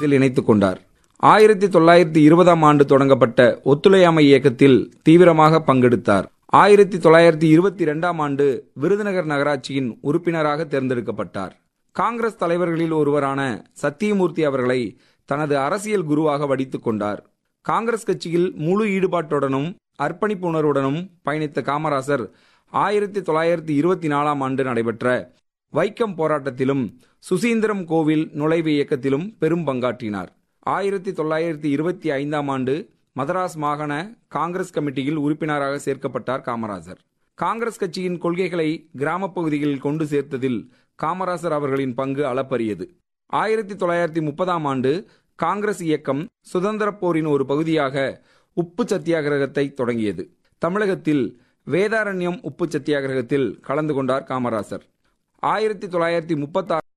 காங்கிரஸில் இணைத்துக் கொண்டார். 1920ஆம் ஆண்டு தொடங்கப்பட்ட ஒத்துழையாமை இயக்கத்தில் தீவிரமாக பங்கெடுத்தார். 1922ஆம் ஆண்டு விருதுநகர் நகராட்சியின் உறுப்பினராக தேர்ந்தெடுக்கப்பட்டார். காங்கிரஸ் தலைவர்களில் ஒருவரான சத்தியமூர்த்தி அவர்களை தனது அரசியல் குருவாக வடித்துக் கொண்டார். காங்கிரஸ் கட்சியில் முழு ஈடுபாட்டுடனும் அர்ப்பணிப்பு உணர்வுடனும் பயணித்த காமராசர் 1924ஆம் ஆண்டு நடைபெற்ற வைக்கம் போராட்டத்திலும் சுசீந்திரம் கோவில் நுழைவு இயக்கத்திலும் பெரும் பங்காற்றினார். 1925ஆம் ஆண்டு மதராஸ் மாகாண காங்கிரஸ் கமிட்டியில் உறுப்பினராக சேர்க்கப்பட்டார் காமராசர். காங்கிரஸ் கட்சியின் கொள்கைகளை கிராமப் பகுதிகளில் கொண்டு சேர்த்ததில் காமராசர் அவர்களின் பங்கு அளப்பரியது. 1930ஆம் ஆண்டு காங்கிரஸ் இயக்கம் சுதந்திரப் போரின் ஒரு பகுதியாக உப்பு சத்தியாகிரகத்தை தொடங்கியது. தமிழகத்தில் வேதாரண்யம் உப்பு சத்தியாகிரகத்தில் கலந்து கொண்டார் காமராசர். 1936